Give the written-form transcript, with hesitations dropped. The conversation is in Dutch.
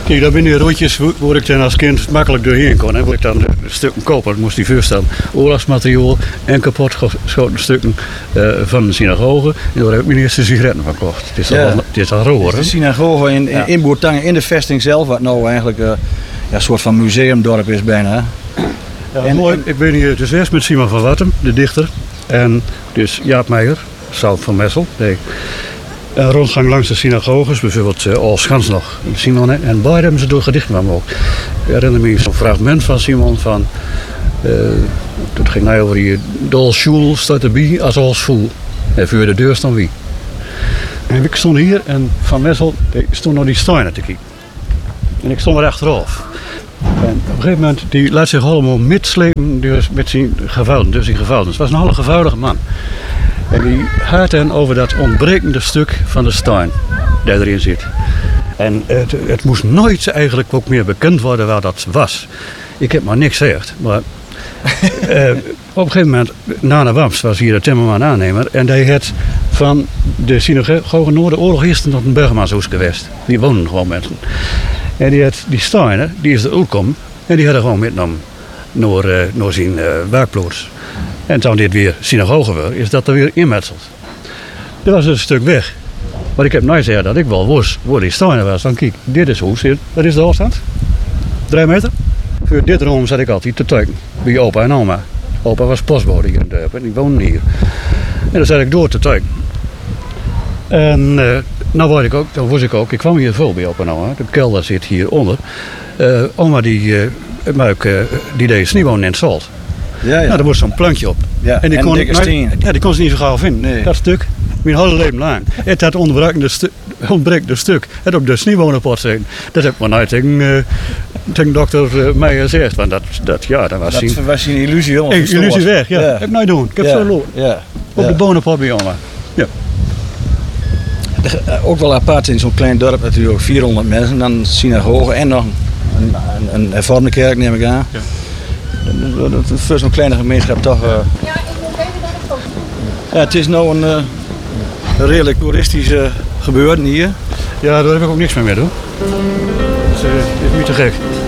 Kijk, dat zijn die roodjes waar ik dan als kind makkelijk doorheen kon. Hè. Waar ik dan de stukken kopen, dat moest die voorstellen. Oorlogsmateriaal en kapotgeschoten stukken van de synagoge. En daar heb ik mijn eerste sigaretten van gekocht. Het is al roer. De synagoge in Bourtange, in de vesting zelf, wat nou eigenlijk een soort van museumdorp is bijna. Ja, en mooi. Ik ben hier dus eerst met Simon van Wattem, de dichter. En dus Jaap Meijer, Zout van Messel. Een rondgang langs de synagoges, bijvoorbeeld Al Schans nog, Simon. En beide hebben ze door gedichten van ook. Ik herinner me zo'n fragment van Simon van... het ging nou over die Dol Schul staat erbij als alles voel. En voor de deur stond wie. En ik stond hier en Van Messel stond naar die steinen te kijken. En ik stond er achteraf. En op een gegeven moment die laat zich allemaal mitslepen dus met zijn gevouwen. Dus het was een hele gevoudige man. En die had dan over dat ontbrekende stuk van de steen die erin zit. En het moest nooit eigenlijk ook meer bekend worden waar dat was. Ik heb maar niks gezegd. Maar op een gegeven moment, Nana Wams was hier de timmerman aannemer. En die had van de synagoge Noorderoorlog eerst nog een burgermanshoes geweest. Die woonden gewoon mensen. En die had die steinen, die is er ook komen. En die hadden gewoon metgenomen naar zijn werkplaats. En toen dit weer synagoge was, is dat er weer inmetseld. Er was dus een stuk weg. Maar ik heb nooit gezegd dat ik wel wist waar die steinen was. Dan kijk, dit is hoe zit. Dat is de afstand. 3 meter. Voor dit room zat ik altijd te tuiken. Bij opa en oma. Opa was postbode hier in het dorp en die woonde hier. En dan zat ik door te tuiken. En nou wist ik ook, ik kwam hier vol bij opa en oma. De kelder zit hieronder. Oma die deed sneeuwwonen in het zalt. Ja. Nou, daar was zo'n plankje op. Ja, en die kon ze niet zo gauw vinden. Nee. Dat stuk, mijn hele leven lang. Het had ontbrekende stuk. Het op de sneeuwwonenpot zijn. Dat heb ik maar nooit tegen dokter Meijer gezegd. Want dat was een illusie helemaal verstoord. Illusie weg, ja. Heb ik nooit doen. Ik heb zo lopen. Ja. Op de bonenpot bij oma. Ja. Ook wel apart in zo'n klein dorp natuurlijk. 400 mensen. Dan synagoge en nog een hervormde kerk neem ik aan. Ja. Dat is voor zo'n kleine gemeenschap toch... Ja, het is nou een redelijk toeristische gebeuren hier. Ja, daar heb ik ook niks meer mee doen. Dat is niet te gek.